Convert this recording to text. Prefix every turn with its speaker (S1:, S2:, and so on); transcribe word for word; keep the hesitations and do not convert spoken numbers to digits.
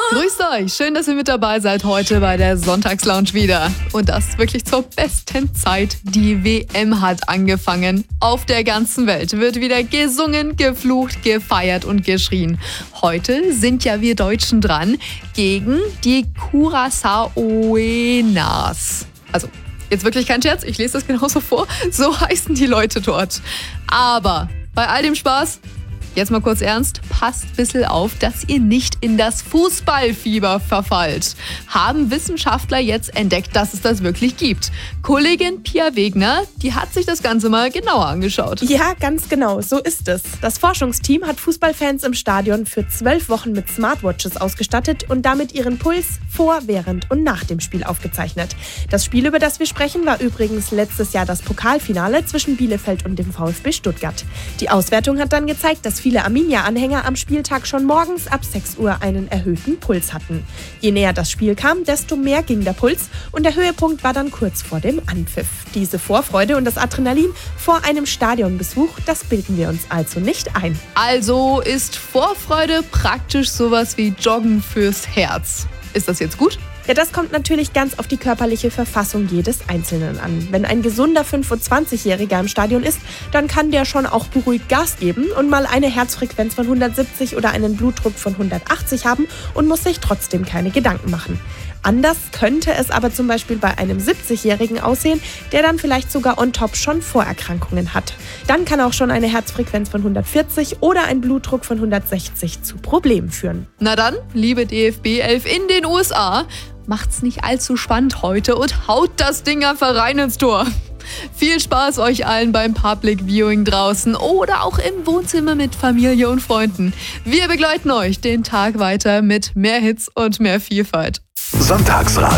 S1: Grüßt euch, schön, dass ihr mit dabei seid heute bei der Sonntagslounge wieder. Und das wirklich zur besten Zeit. Die W M hat angefangen. Auf der ganzen Welt wird wieder gesungen, geflucht, gefeiert und geschrien. Heute sind ja wir Deutschen dran gegen die Curaçaoenas. Also, jetzt wirklich kein Scherz, ich lese das genauso vor. So heißen die Leute dort. Aber bei all dem Spaß, jetzt mal kurz ernst, passt ein bisschen auf, dass ihr nicht in das Fußballfieber verfallt. Haben Wissenschaftler jetzt entdeckt, dass es das wirklich gibt. Kollegin Pia Wegner, die hat sich das Ganze mal genauer angeschaut.
S2: Ja, ganz genau, so ist es. Das Forschungsteam hat Fußballfans im Stadion für zwölf Wochen mit Smartwatches ausgestattet und damit ihren Puls vor, während und nach dem Spiel aufgezeichnet. Das Spiel, über das wir sprechen, war übrigens letztes Jahr das Pokalfinale zwischen Bielefeld und dem VfB Stuttgart. Die Auswertung hat dann gezeigt, dass viele Arminia-Anhänger am Spieltag schon morgens ab sechs Uhr einen erhöhten Puls hatten. Je näher das Spiel kam, desto mehr ging der Puls und der Höhepunkt war dann kurz vor dem Anpfiff. Diese Vorfreude und das Adrenalin vor einem Stadionbesuch, das bilden wir uns also nicht ein.
S1: Also ist Vorfreude praktisch sowas wie Joggen fürs Herz. Ist das jetzt gut?
S2: Ja, das kommt natürlich ganz auf die körperliche Verfassung jedes Einzelnen an. Wenn ein gesunder fünfundzwanzigjähriger im Stadion ist, dann kann der schon auch beruhigt Gas geben und mal eine Herzfrequenz von hundertsiebzig oder einen Blutdruck von hundertachtzig haben und muss sich trotzdem keine Gedanken machen. Anders könnte es aber zum Beispiel bei einem siebzigjährigen aussehen, der dann vielleicht sogar on top schon Vorerkrankungen hat. Dann kann auch schon eine Herzfrequenz von hundertvierzig oder ein Blutdruck von hundertsechzig zu Problemen führen.
S1: Na dann, liebe D F B elf in den U S A, macht's nicht allzu spannend heute und haut das Ding einfach rein ins Tor. Viel Spaß euch allen beim Public Viewing draußen oder auch im Wohnzimmer mit Familie und Freunden. Wir begleiten euch den Tag weiter mit mehr Hits und mehr Vielfalt.
S3: Sonntagsradio.